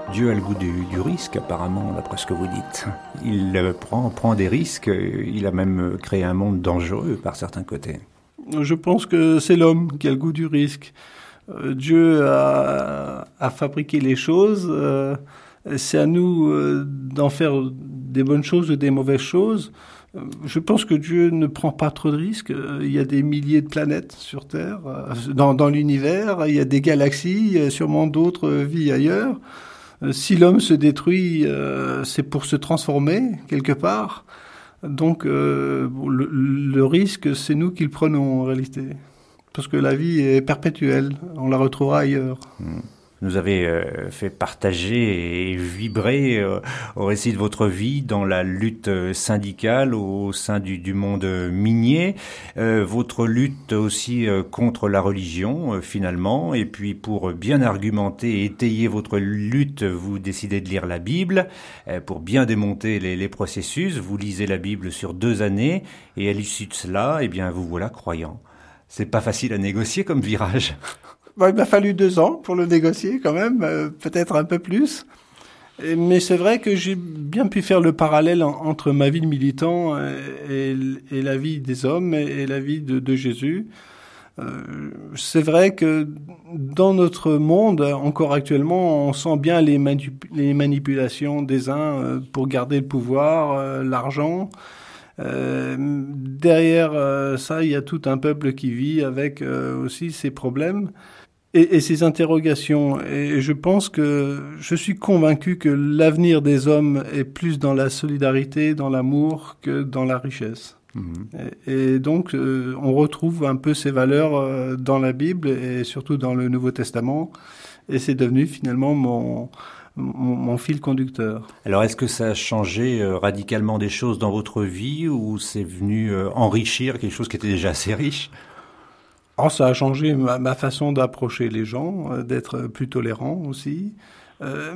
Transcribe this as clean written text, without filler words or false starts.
Dieu a le goût du risque, apparemment, d'après ce que vous dites. Il prend des risques, il a même créé un monde dangereux par certains côtés. Je pense que c'est l'homme qui a le goût du risque. Dieu a fabriqué les choses, c'est à nous d'en faire des bonnes choses ou des mauvaises choses. Je pense que Dieu ne prend pas trop de risques. Il y a des milliers de planètes sur Terre, dans l'univers, il y a des galaxies, il y a sûrement d'autres vies ailleurs. Si l'homme se détruit, c'est pour se transformer quelque part. Donc le risque, c'est nous qui le prenons en réalité. Parce que la vie est perpétuelle, on la retrouvera ailleurs. Nous avez fait partager et vibrer au récit de votre vie dans la lutte syndicale au sein du monde minier, votre lutte aussi contre la religion finalement, et puis pour bien argumenter et étayer votre lutte, vous décidez de lire la Bible, pour bien démonter les processus, vous lisez la Bible sur 2 années, et à l'issue de cela, eh bien vous voilà croyant. C'est pas facile à négocier comme virage. Il m'a fallu 2 ans pour le négocier quand même, peut-être un peu plus. Mais c'est vrai que j'ai bien pu faire le parallèle entre ma vie de militant et la vie des hommes et la vie de Jésus. C'est vrai que dans notre monde, encore actuellement, on sent bien les manipulations des uns pour garder le pouvoir, l'argent. Derrière ça, il y a tout un peuple qui vit avec aussi ses problèmes et ses interrogations. Et je pense que je suis convaincu que l'avenir des hommes est plus dans la solidarité, dans l'amour que dans la richesse. Et donc, on retrouve un peu ces valeurs dans la Bible et surtout dans le Nouveau Testament. Et c'est devenu finalement mon fil conducteur. Alors, est-ce que ça a changé radicalement des choses dans votre vie ou c'est venu enrichir quelque chose qui était déjà assez riche ? Oh, ça a changé ma façon d'approcher les gens, d'être plus tolérant aussi.